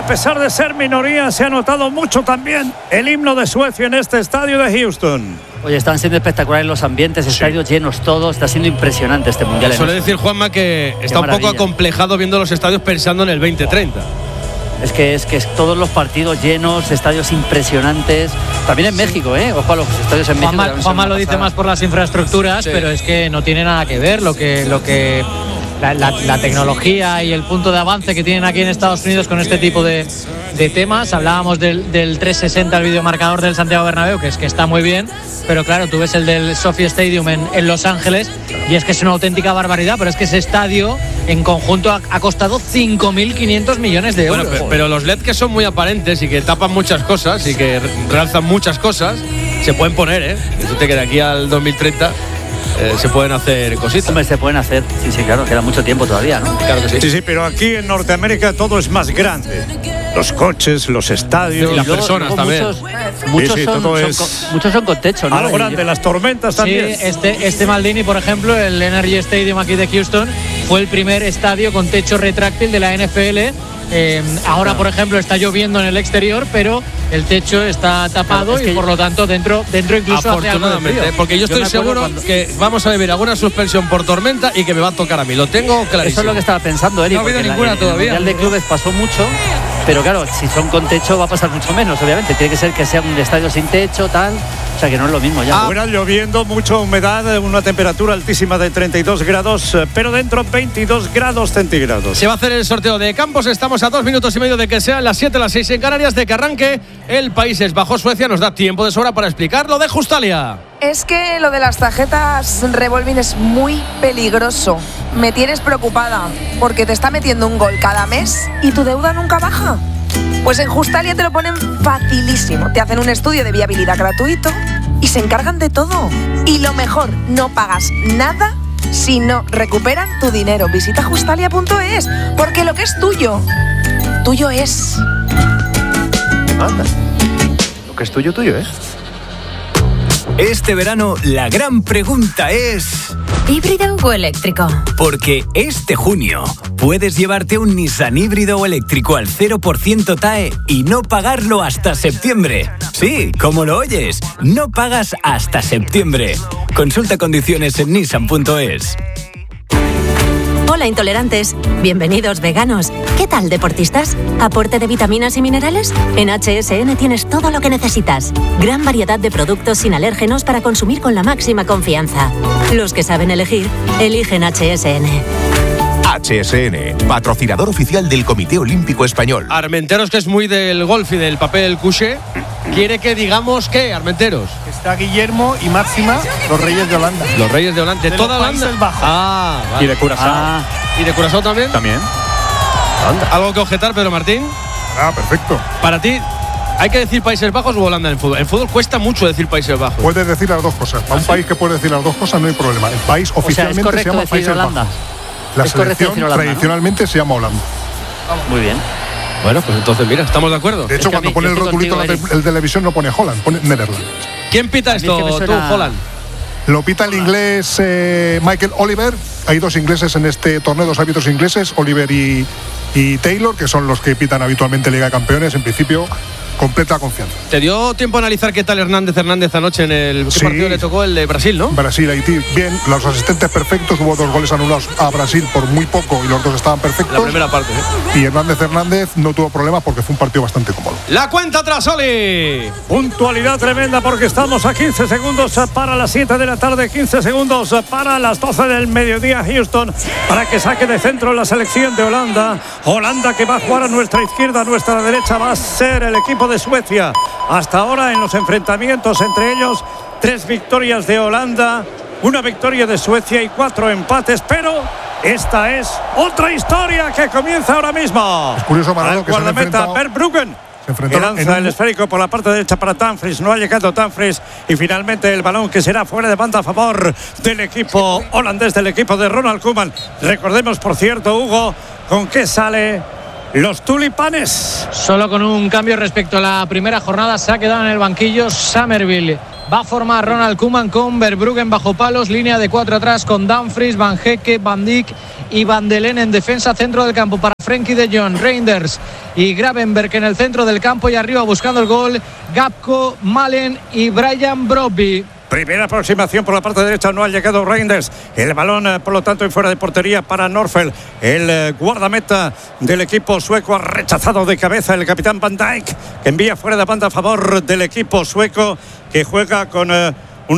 a pesar de ser minoría, se ha notado mucho también el himno de Suecia en este estadio de Houston. Oye, están siendo espectaculares los ambientes, estadios llenos todos, está siendo impresionante este mundial. Suele decir Juanma que está un poco acomplejado viendo los estadios pensando en el 2030. Es que todos los partidos llenos, estadios impresionantes. También en México, Ojo a los estadios en México. Juanma lo dice más por las infraestructuras, pero es que no tiene nada que ver la tecnología y el punto de avance que tienen aquí en Estados Unidos con este tipo de temas. Hablábamos del 360, el videomarcador del Santiago Bernabéu, que está muy bien, pero claro, tú ves el del SoFi Stadium en Los Ángeles y es que es una auténtica barbaridad, pero es que ese estadio en conjunto ha costado 5.500 millones de euros. Bueno, pero los LED que son muy aparentes y que tapan muchas cosas y que realzan muchas cosas, se pueden poner, Fíjate que de aquí al 2030 se pueden hacer cositas. Hombre, se pueden hacer, sí, claro, queda mucho tiempo todavía, ¿no? Claro que sí. Sí, pero aquí en Norteamérica todo es más grande. Los coches, los estadios, y las personas también. Muchos son con techo, ¿no? A lo grande, las tormentas también. Sí, este Maldini, por ejemplo, el Energy Stadium aquí de Houston, fue el primer estadio con techo retráctil de la NFL. Ahora, por ejemplo, está lloviendo en el exterior, pero el techo está tapado y por lo tanto dentro incluso afortunadamente, hace porque yo estoy seguro que vamos a vivir alguna suspensión por tormenta y que me va a tocar a mí. Lo tengo clarísimo. Eso es lo que estaba pensando, Eric. No ha habido ninguna todavía. El Mundial de Clubes pasó mucho, pero claro, si son con techo va a pasar mucho menos, obviamente. Tiene que ser que sea un estadio sin techo, tal. O sea que no es lo mismo ya. Fuera lloviendo, mucha humedad, una temperatura altísima de 32 grados, pero dentro 22 grados centígrados. Se va a hacer el sorteo de campos. Estamos a 2 minutos y medio de que sean las 7, las 6 en Canarias, de que arranque el Países Bajos-Suecia. Nos da tiempo de sobra para explicar lo de Justalia. Es que lo de las tarjetas revolving es muy peligroso. Me tienes preocupada porque te está metiendo un gol cada mes y tu deuda nunca baja. Pues en Justalia te lo ponen facilísimo. Te hacen un estudio de viabilidad gratuito y se encargan de todo. Y lo mejor, no pagas nada si no recuperan tu dinero. Visita justalia.es, porque lo que es tuyo, tuyo es. Anda. Lo que es tuyo, tuyo es. Este verano la gran pregunta es... ¿híbrido o eléctrico? Porque este junio puedes llevarte un Nissan híbrido o eléctrico al 0% TAE y no pagarlo hasta septiembre. Sí, como lo oyes, no pagas hasta septiembre. Consulta condiciones en nissan.es. Hola intolerantes, bienvenidos veganos. ¿Qué tal deportistas? ¿Aporte de vitaminas y minerales? En HSN tienes todo lo que necesitas. Gran variedad de productos sin alérgenos para consumir con la máxima confianza. Los que saben elegir, eligen HSN. HSN, patrocinador oficial del Comité Olímpico Español. Armenteros, que es muy del golf y del papel couché, quiere que digamos ¿qué, Armenteros? Está Guillermo y Máxima, los Reyes de Holanda. Los Reyes de Holanda, de toda Holanda. Vale. Y de Curazao. ¿Y de Curazao también? También. Anda. ¿Algo que objetar, Pedro Martín? Perfecto. Para ti, ¿hay que decir Países Bajos o Holanda en fútbol? En fútbol cuesta mucho decir Países Bajos. Puedes decir las dos cosas. Para un país que puede decir las dos cosas no hay problema. El país oficialmente se llama Países Bajos. La selección tradicionalmente se llama Holanda. Muy bien. Bueno, pues entonces mira, estamos de acuerdo. De hecho, cuando pone el rotulito en televisión no pone Holland, pone Netherlands. ¿Quién pita esto, tú, Holland? Lo pita el inglés Michael Oliver. Hay dos ingleses en este torneo, dos árbitros ingleses, Oliver y Taylor, que son los que pitan habitualmente Liga de Campeones. En principio, completa confianza. ¿Te dio tiempo a analizar qué tal Hernández anoche en el ¿qué partido le tocó? El de Brasil, ¿no? Brasil-Haití. Bien, los asistentes perfectos. Hubo 2 goles anulados a Brasil por muy poco y los dos estaban perfectos. La primera parte, Y Hernández no tuvo problemas porque fue un partido bastante cómodo. La cuenta atrás, Oli. Puntualidad tremenda porque estamos a 15 segundos para las 7 de la tarde, 15 segundos para las 12 del mediodía. Houston, para que saque de centro la selección de Holanda. Holanda que va a jugar a nuestra izquierda, a nuestra derecha va a ser el equipo de Suecia. Hasta ahora en los enfrentamientos entre ellos, 3 victorias de Holanda, 1 victoria de Suecia y 4 empates, pero esta es otra historia que comienza ahora mismo. Es curioso, Manolo, que se han enfrentado... Berbruggen, que lanza el esférico por la parte derecha para Dumfries. No ha llegado Dumfries y finalmente el balón que será fuera de banda a favor del equipo holandés, del equipo de Ronald Koeman. Recordemos, por cierto, Hugo, con qué sale los tulipanes. Solo con un cambio respecto a la primera jornada. Se ha quedado en el banquillo Summerville. Va a formar Ronald Koeman con Verbruggen bajo palos, línea de 4 atrás con Dumfries, Van Hecke, Van Dijk y Van de Len en defensa, centro del campo para Frenkie de Jong, Reinders y Gravenberg en el centro del campo, y arriba buscando el gol Gakpo, Malen y Brian Brobby. Primera aproximación por la parte derecha, no ha llegado Reinders. El balón, por lo tanto, en fuera de portería para Norfeld. El guardameta del equipo sueco ha rechazado de cabeza el capitán Van Dijk, que envía fuera de banda a favor del equipo sueco, que juega con un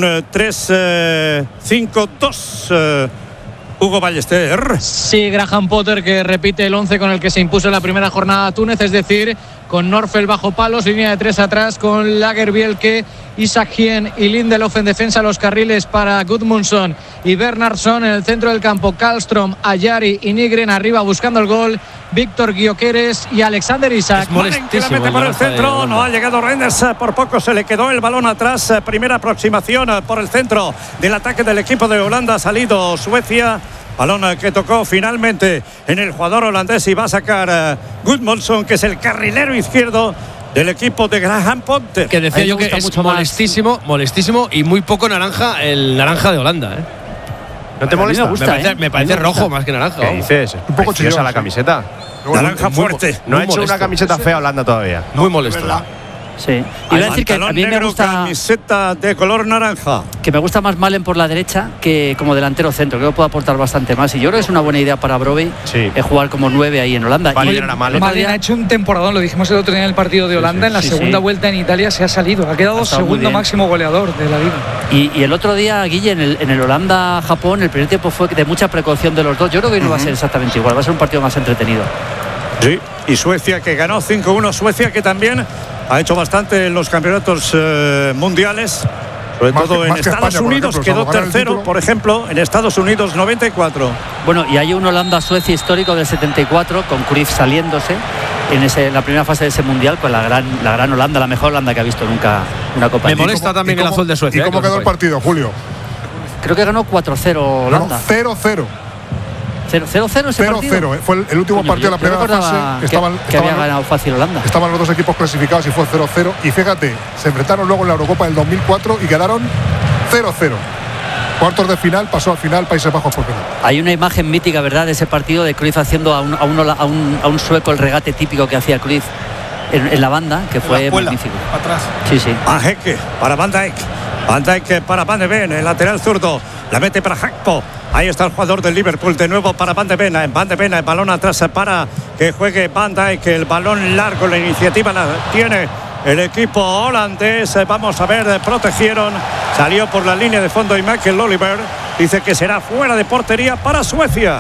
3-5-2. Hugo Ballester. Sí, Graham Potter, que repite el 11 con el que se impuso en la primera jornada a Túnez, es decir, con Norfeld bajo palos, línea de 3 atrás, con Lagerbielke, Isaac Hien y Lindelof en defensa, los carriles para Gudmundsson y Bernhardsson, en el centro del campo Karlström, Ayari y Nygren, arriba buscando el gol Víctor Gyökeres y Alexander Isak. Es molestísimo por el centro, no ha llegado Reinders, por poco se le quedó el balón atrás. Primera aproximación por el centro del ataque del equipo de Holanda, ha salido Suecia. Balón que tocó finalmente en el jugador holandés y va a sacar Gudmundsson, que es el carrilero izquierdo del equipo de Graham Potter. Que decía yo que es molestísimo y muy poco naranja el naranja de Holanda, ¿eh? ¿No te molesta? Me parece rojo más que naranja. ¿Qué dices? Un poco chillosa la camiseta. Naranja fuerte. No ha hecho una camiseta fea Holanda todavía. Muy molesto. Sí. Iba a decir que a mí me gusta camiseta de color naranja. Que me gusta más Malen por la derecha que como delantero centro. Creo que puede aportar bastante más. Y yo creo que es una buena idea para Brobbey jugar como 9 ahí en Holanda. Malen ha hecho un temporadón, lo dijimos el otro día en el partido de Holanda. En la segunda vuelta en Italia se ha salido. Ha quedado segundo máximo goleador de la liga. Y el otro día, Guille, en el Holanda-Japón, el primer tiempo fue de mucha precaución de los dos. Yo creo que no va a ser exactamente igual. Va a ser un partido más entretenido. Sí, y Suecia, que ganó 5-1. Suecia, que también ha hecho bastante en los campeonatos mundiales, sobre todo en Estados Unidos, quedó tercero, por ejemplo, en Estados Unidos 94. Bueno, y hay un Holanda-Suecia histórico del 74, con Cruyff saliéndose en la primera fase de ese mundial, con la gran Holanda, la mejor Holanda que ha visto nunca una Copa. Me molesta también el azul de Suecia. ¿Y cómo quedó el partido, Julio? Creo que ganó 4-0 Holanda. 0-0. 0-0 ese partido. 0-0, fue el último partido de la primera fase. Que había ganado fácil Holanda. Estaban los dos equipos clasificados y fue 0-0. Y fíjate, se enfrentaron luego en la Eurocopa del 2004 y quedaron 0-0. Cuartos de final, pasó al final Países Bajos por penal. Hay una imagen mítica, ¿verdad?, de ese partido de Cruyff haciendo a un sueco el regate típico que hacía Cruyff en la banda, que fue magnífico. Atrás. Sí. Van Hecke para Van Dijk. Van Dijk para Van de Ven, el lateral zurdo. La mete para Gakpo. Ahí está el jugador del Liverpool, de nuevo para Van de Ven. Van de Ven, el balón atrás para que juegue Van Dijk. El balón largo, la iniciativa la tiene el equipo holandés. Vamos a ver, protegieron. Salió por la línea de fondo y Michael Oliver dice que será fuera de portería para Suecia.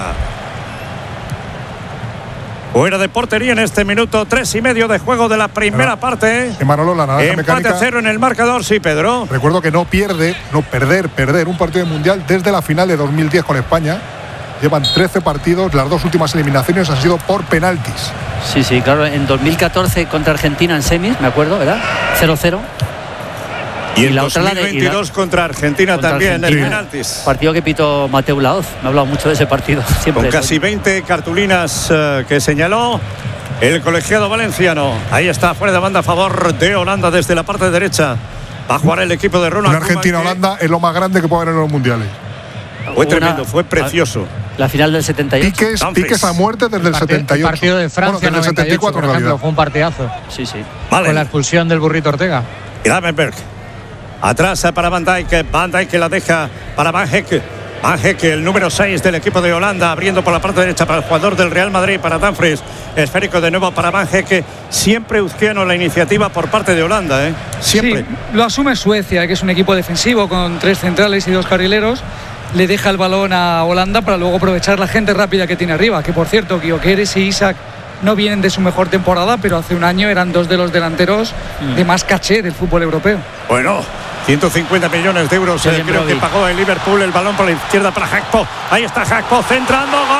Fuera de portería en este minuto 3:30 de juego de la primera parte. Manolo, la naranja empate mecánica. a 0 en el marcador, sí, Pedro. Recuerdo que perder un partido de mundial desde la final de 2010 con España. Llevan 13 partidos, las dos últimas eliminaciones han sido por penaltis. Sí, claro, en 2014 contra Argentina en semis, me acuerdo, ¿verdad? 0-0. Y en 2022 contra Argentina también, en penaltis. Partido que pitó Mateu Laoz. Me ha hablado mucho de ese partido. Siempre. Con casi 20 cartulinas que señaló el colegiado valenciano. Ahí está, fuera de banda a favor de Holanda desde la parte derecha. Va a jugar el equipo de Ronald. En Argentina-Holanda es lo más grande que puede haber en los mundiales. Fue tremendo, fue precioso. La final del 78. Piques a muerte desde el 78. El partido de Francia, desde el 74, por ejemplo, fue un partidazo. Sí. Vale. Con la expulsión del burrito Ortega. Gravenberg. Atrás para Van Dijk. Van Dijk la deja para Van Hecke. Van Hecke, el número 6 del equipo de Holanda, abriendo por la parte derecha para el jugador del Real Madrid, para Dumfries. Esférico de nuevo para Van Hecke. Siempre uzquiano la iniciativa por parte de Holanda, siempre. Sí, lo asume Suecia, que es un equipo defensivo con 3 centrales y 2 carrileros. Le deja el balón a Holanda para luego aprovechar la gente rápida que tiene arriba. Que por cierto, Gyökeres y Isak no vienen de su mejor temporada, pero hace un año eran 2 de los delanteros de más caché del fútbol europeo. Bueno, 150 millones de euros creo que pagó el Liverpool. El balón por la izquierda para Gakpo. Ahí está Gakpo centrando. Gol.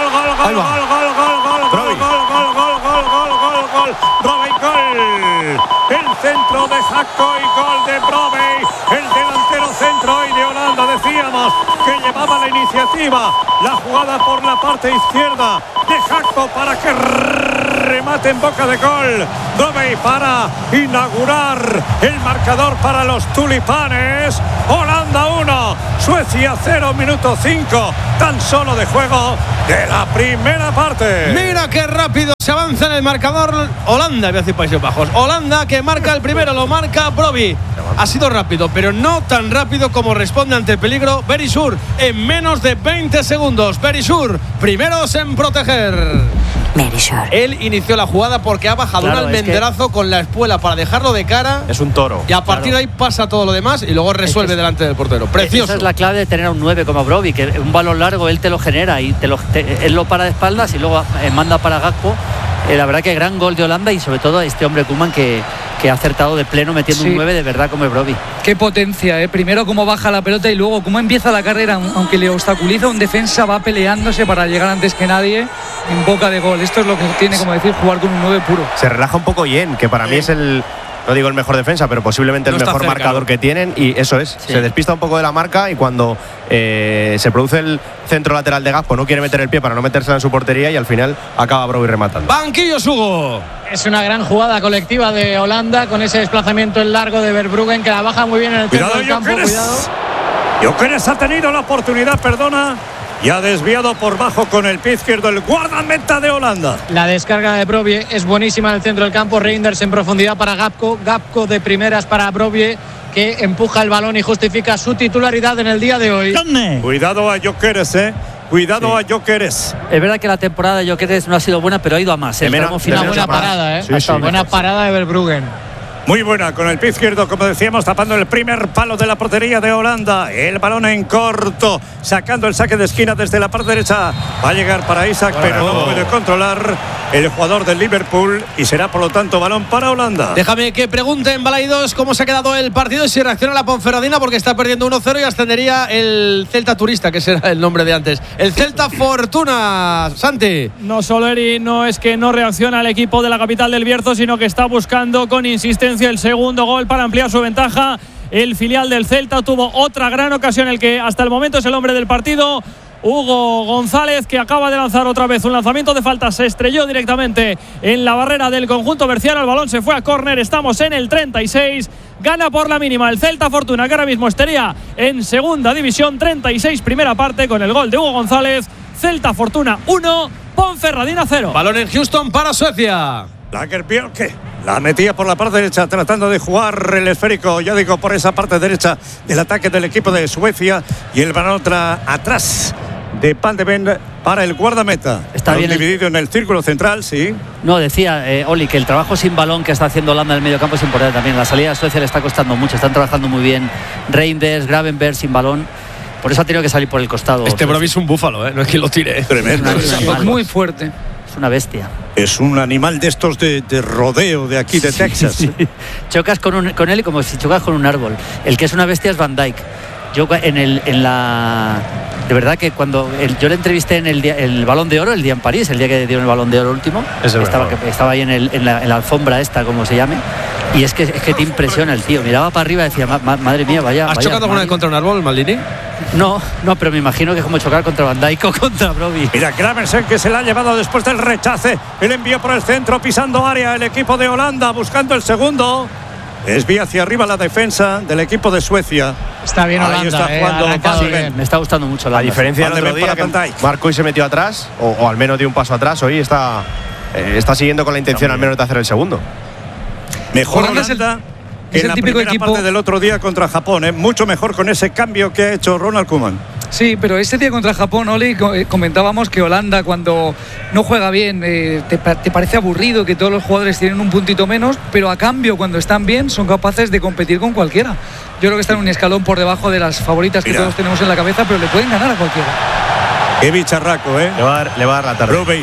Brobbey, gol. El centro de Gakpo y gol de Brobbey. El delantero centro hoy de Holanda. Decíamos que llevaba la iniciativa. La jugada por la parte izquierda de Gakpo para que remate en boca de gol. Brobbey para inaugurar el marcador para los tulipanes. Holanda 1, Suecia 0, minuto 5 tan solo de juego de la primera parte. Mira qué rápido en el marcador Holanda, voy a decir Países Bajos. Holanda que marca el primero, lo marca Brobbey. Ha sido rápido, pero no tan rápido como responde ante el peligro Berisur en menos de 20 segundos. Berisur, primeros en proteger. Berisur. Él inició la jugada porque ha bajado un almenderazo con la espuela para dejarlo de cara. Es un toro. Y a partir de ahí pasa todo lo demás y luego resuelve delante del portero. Precioso. Esa es la clave de tener a un 9 como Brobbey, que un balón largo él te lo genera y él lo para de espaldas y luego manda para Gakpo. La verdad que gran gol de Holanda y sobre todo este hombre Koeman que ha acertado de pleno metiendo un 9 de verdad como el Brobbey. Qué potencia, ¿eh? Primero cómo baja la pelota y luego cómo empieza la carrera, aunque le obstaculiza un defensa, va peleándose para llegar antes que nadie en boca de gol. Esto es lo que tiene, como decir, jugar con un 9 puro. Se relaja un poco Yen, que para mí es no digo el mejor defensa, pero posiblemente el mejor marcador que tienen, y eso es, se despista un poco de la marca y cuando se produce el centro lateral de Gakpo no quiere meter el pie para no metérsela en su portería y al final acaba Brobbey rematando. Banquillo Hugo. Es una gran jugada colectiva de Holanda con ese desplazamiento en largo de Verbruggen que la baja muy bien en el centro del campo. Cuidado. Gyökeres ha tenido la oportunidad, y ha desviado por bajo con el pie izquierdo el guardameta de Holanda. La descarga de Brobbey es buenísima en el centro del campo. Reinders en profundidad para Gakpo. Gakpo de primeras para Brobbey, que empuja el balón y justifica su titularidad en el día de hoy. Cuidado a Gyökeres, Cuidado a Gyökeres. Es verdad que la temporada de Gyökeres no ha sido buena, pero ha ido a más. Una buena parada, buena parada de Verbruggen. Muy buena con el pie izquierdo, como decíamos, tapando el primer palo de la portería de Holanda. El balón en corto, sacando el saque de esquina desde la parte derecha. Va a llegar para Isaac, pero no puede controlar el jugador del Liverpool y será por lo tanto balón para Holanda. Déjame que pregunte en Balaidos cómo se ha quedado el partido y si reacciona la Ponferradina, porque está perdiendo 1-0 y ascendería el Celta Turista, que será el nombre de antes. El Celta Fortuna, Santi. No solo Eri, no es que no reacciona el equipo de la capital del Bierzo, sino que está buscando con insistencia el segundo gol para ampliar su ventaja. El filial del Celta tuvo otra gran ocasión, el que hasta el momento es el hombre del partido, Hugo González, que acaba de lanzar otra vez un lanzamiento de falta, se estrelló directamente en la barrera del conjunto berciano, el balón se fue a córner. Estamos en el 36, gana por la mínima el Celta Fortuna, que ahora mismo estaría en segunda división. 36 primera parte con el gol de Hugo González. Celta Fortuna 1, Ponferradina 0. Balón en Houston para Suecia. Lagerbielke la metía por la parte derecha, tratando de jugar el esférico, ya digo, por esa parte derecha del ataque del equipo de Suecia, y el balón atrás de Van de Ven para el guardameta. Está bien dividido en el círculo central, sí. No, decía Oli que el trabajo sin balón que está haciendo Holanda en el medio campo es importante también. La salida de Suecia le está costando mucho, están trabajando muy bien Reinders, Gravenberg sin balón. Por eso ha tenido que salir por el costado. Este Brobbey es un búfalo, no es que lo tire. Tremendo. Es muy fuerte. Es una bestia. Es un animal de estos de rodeo de aquí de Texas. Sí. Chocas con él como si chocas con un árbol. El que es una bestia es Van Dijk. Yo de verdad que cuando yo le entrevisté en el Balón de Oro, el día en París, el día que dieron el Balón de Oro último, estaba ahí en la alfombra esta, como se llame, y es que te impresiona el tío. Miraba para arriba y decía, madre mía, vaya. ¿Has chocado alguna vez contra un árbol, Maldini? No, pero me imagino que es como chocar contra Van Dijk o contra Brobbey. Mira, Gravenberg, que se la ha llevado después del rechace. El envío por el centro, pisando área, el equipo de Holanda buscando el segundo. Desvía hacia arriba la defensa del equipo de Suecia. Está bien Holanda. Ahí está jugando Me está gustando mucho la diferencia del otro día, que marcó y se metió atrás, o al menos dio un paso atrás. Hoy está siguiendo con la intención al menos de hacer el segundo. Mejor Holanda que en la primera parte del otro día contra Japón, mucho mejor con ese cambio que ha hecho Ronald Koeman. Sí, pero este día contra Japón, Oli, comentábamos que Holanda, cuando no juega bien, te parece aburrido, que todos los jugadores tienen un puntito menos, pero a cambio, cuando están bien, son capaces de competir con cualquiera. Yo creo que están un escalón por debajo de las favoritas que todos tenemos en la cabeza, pero le pueden ganar a cualquiera. Qué bicharraco, Le va a dar la tarde. Brobbey